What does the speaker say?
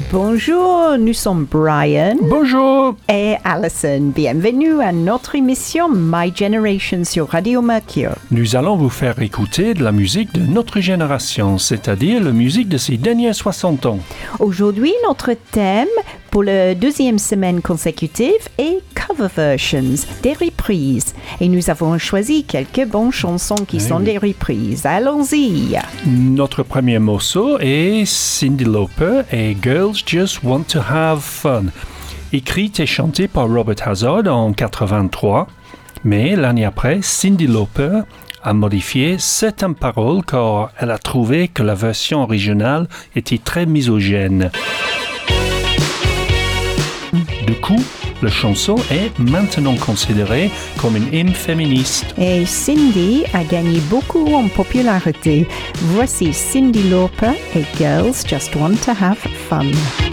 Bonjour, nous sommes Brian. Bonjour. Et Alison. Bienvenue à notre émission My Generation sur Radio Mercure. Nous allons vous faire écouter de la musique de notre génération, c'est-à-dire la musique de ces derniers 60 ans. Aujourd'hui, notre thème pour la deuxième semaine consécutive est cover versions, des reprises. Et nous avons choisi quelques bonnes chansons qui sont des reprises. Allons-y. Notre premier morceau est Cyndi Lauper et Girls Just Want to Have Fun. Écrite et chantée par Robert Hazard en 1983, mais l'année après, Cyndi Lauper a modifié certaines paroles car elle a trouvé que la version originale était très misogyne. Du coup, la chanson est maintenant considérée comme une hymne féministe. Et Cyndi a gagné beaucoup en popularité. Voici Cyndi Lauper et Girls Just Want to Have Fun.